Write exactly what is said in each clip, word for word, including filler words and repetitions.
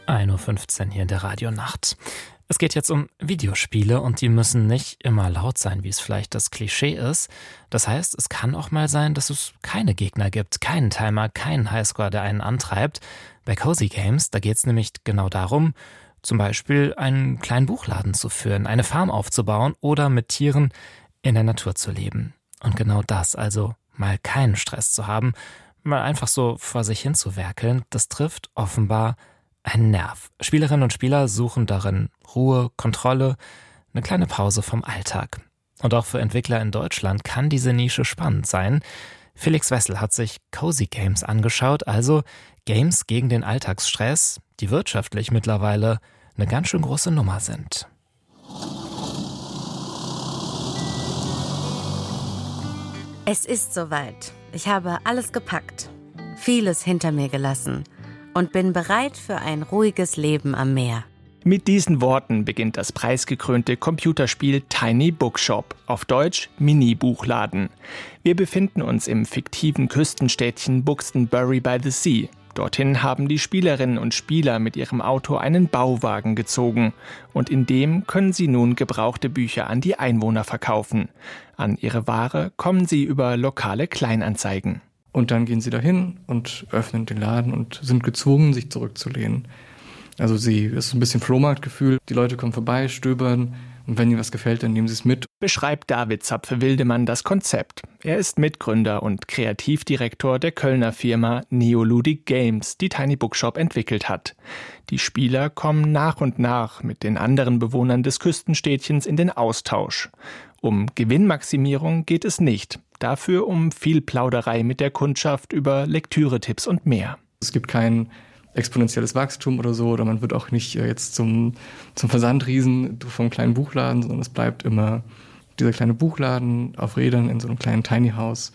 ein Uhr fünfzehn hier in der Radionacht. Es geht jetzt um Videospiele und die müssen nicht immer laut sein, wie es vielleicht das Klischee ist. Das heißt, es kann auch mal sein, dass es keine Gegner gibt, keinen Timer, keinen Highscore, der einen antreibt. Bei Cozy Games, da geht es nämlich genau darum, zum Beispiel einen kleinen Buchladen zu führen, eine Farm aufzubauen oder mit Tieren in der Natur zu leben. Und genau das, also mal keinen Stress zu haben, mal einfach so vor sich hin zu werkeln, das trifft offenbar einen Nerv. Spielerinnen und Spieler suchen darin Ruhe, Kontrolle, eine kleine Pause vom Alltag. Und auch für Entwickler in Deutschland kann diese Nische spannend sein. Felix Wessel hat sich Cozy Games angeschaut, also Games gegen den Alltagsstress, die wirtschaftlich mittlerweile eine ganz schön große Nummer sind. Es ist soweit. Ich habe alles gepackt, vieles hinter mir gelassen und bin bereit für ein ruhiges Leben am Meer. Mit diesen Worten beginnt das preisgekrönte Computerspiel Tiny Bookshop, auf Deutsch Mini-Buchladen. Wir befinden uns im fiktiven Küstenstädtchen Buxtonbury by the Sea. Dorthin haben die Spielerinnen und Spieler mit ihrem Auto einen Bauwagen gezogen. Und in dem können sie nun gebrauchte Bücher an die Einwohner verkaufen. An ihre Ware kommen sie über lokale Kleinanzeigen. Und dann gehen sie dahin und öffnen den Laden und sind gezwungen, sich zurückzulehnen. Also sie ist ein bisschen Flohmarktgefühl. Die Leute kommen vorbei, stöbern und wenn ihnen was gefällt, dann nehmen sie es mit. Beschreibt David Zapfe-Wildemann das Konzept. Er ist Mitgründer und Kreativdirektor der Kölner Firma Neoludic Games, die Tiny Bookshop entwickelt hat. Die Spieler kommen nach und nach mit den anderen Bewohnern des Küstenstädtchens in den Austausch. Um Gewinnmaximierung geht es nicht. Dafür um viel Plauderei mit der Kundschaft über Lektüretipps und mehr. Es gibt kein exponentielles Wachstum oder so, oder man wird auch nicht jetzt zum, zum Versandriesen vom kleinen Buchladen, sondern es bleibt immer dieser kleine Buchladen auf Rädern in so einem kleinen Tiny House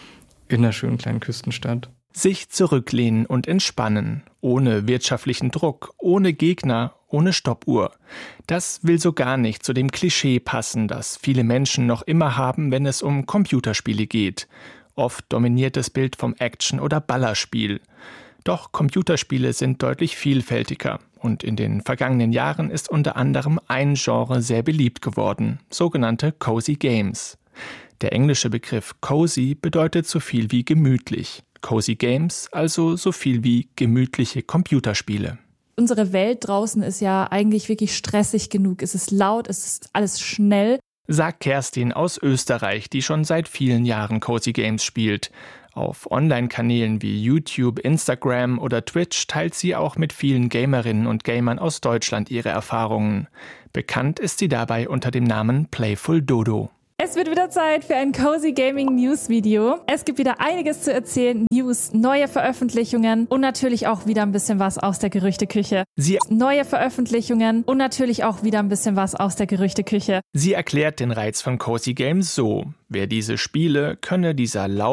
in einer schönen kleinen Küstenstadt. Sich zurücklehnen und entspannen, ohne wirtschaftlichen Druck, ohne Gegner, ohne Stoppuhr. Das will so gar nicht zu dem Klischee passen, das viele Menschen noch immer haben, wenn es um Computerspiele geht. Oft dominiert das Bild vom Action- oder Ballerspiel. Doch Computerspiele sind deutlich vielfältiger und in den vergangenen Jahren ist unter anderem ein Genre sehr beliebt geworden, sogenannte Cozy Games. Der englische Begriff Cozy bedeutet so viel wie gemütlich. Cozy Games also so viel wie gemütliche Computerspiele. Unsere Welt draußen ist ja eigentlich wirklich stressig genug. Es ist laut, es ist alles schnell. Sagt Kerstin aus Österreich, die schon seit vielen Jahren Cozy Games spielt. Auf Online-Kanälen wie YouTube, Instagram oder Twitch teilt sie auch mit vielen Gamerinnen und Gamern aus Deutschland ihre Erfahrungen. Bekannt ist sie dabei unter dem Namen Playful Dodo. Es wird wieder Zeit für ein Cozy Gaming News Video. Es gibt wieder einiges zu erzählen. News, neue Veröffentlichungen und natürlich auch wieder ein bisschen was aus der Gerüchteküche. Sie neue Veröffentlichungen und natürlich auch wieder ein bisschen was aus der Gerüchteküche. Sie erklärt den Reiz von Cozy Games so: Wer diese spiele, könne dieser laut